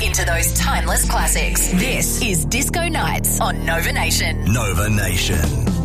into those timeless classics. This is Disco Nights on Nova Nation. Nova Nation.